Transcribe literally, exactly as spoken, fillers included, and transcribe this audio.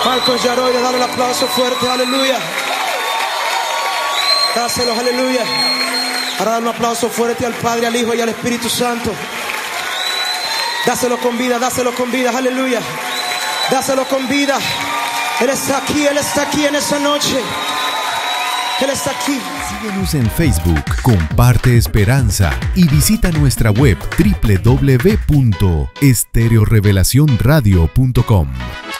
Marcos Yaroy, dale el aplauso fuerte, aleluya. Dáselo, aleluya. Ahora dale un aplauso fuerte al Padre, al Hijo y al Espíritu Santo. Dáselo con vida, dáselo con vida, aleluya. Dáselo con vida. Él está aquí, Él está aquí en esa noche. Él está aquí. Síguenos en Facebook, comparte esperanza y visita nuestra web doble u doble u doble u punto estereo revelación radio punto com.